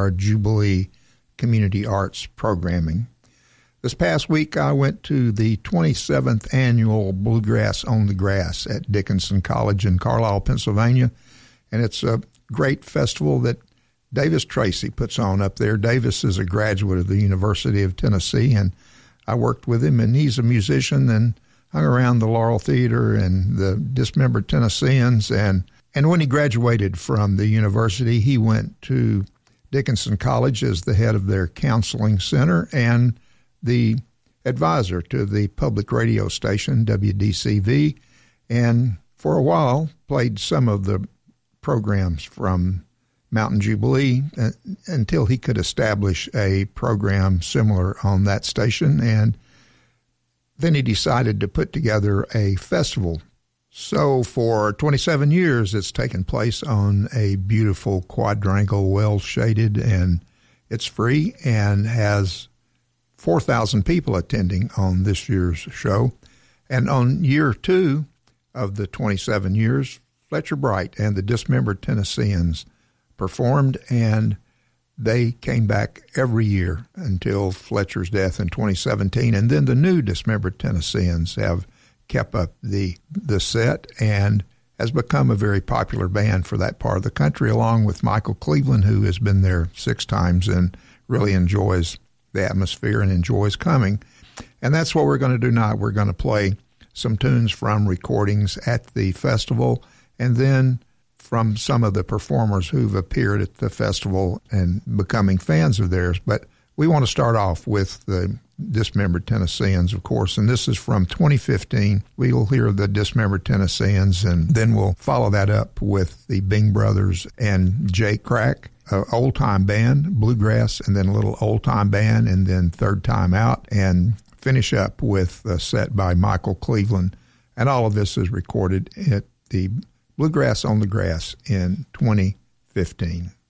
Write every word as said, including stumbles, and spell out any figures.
our Jubilee Community Arts programming. This past week, I went to the twenty-seventh Annual Bluegrass on the Grass at Dickinson College in Carlisle, Pennsylvania, and it's a great festival that Davis Tracy puts on up there. Davis is a graduate of the University of Tennessee, and I worked with him, and he's a musician and hung around the Laurel Theater and the Dismembered Tennesseans, and, and when he graduated from the university, he went to Dickinson College as the head of their counseling center and the advisor to the public radio station, W D C V, and for a while played some of the programs from Mountain Jubilee uh, until he could establish a program similar on that station. And then he decided to put together a festival. So for twenty-seven years, it's taken place on a beautiful quadrangle, well-shaded, and it's free and has four thousand people attending on this year's show. And on year two of the twenty-seven years, Fletcher Bright and the Dismembered Tennesseans performed, and they came back every year until Fletcher's death in twenty seventeen. And then the new Dismembered Tennesseans have kept up the, the set and has become a very popular band for that part of the country, along with Michael Cleveland, who has been there six times and really enjoys the atmosphere and enjoys coming. And that's what we're going to do now. We're going to play some tunes from recordings at the festival, and then from some of the performers who've appeared at the festival and becoming fans of theirs. But we want to start off with the Dismembered Tennesseans, of course, and this is from twenty fifteen. We will hear the Dismembered Tennesseans, and then we'll follow that up with the Bing Brothers and Jay Crack, an old-time band, bluegrass, and then a little old-time band, and then Third Time Out, and finish up with a set by Michael Cleveland. And all of this is recorded at the Bluegrass on the Grass in twenty fifteen.